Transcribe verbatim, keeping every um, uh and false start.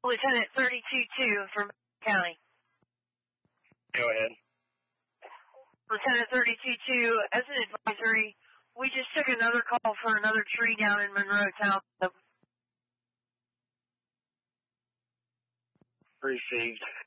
Lieutenant thirty-two two from County. Go ahead. Lieutenant thirty-two two, as an advisory, we just took another call for another tree down in Monroe Township. Received.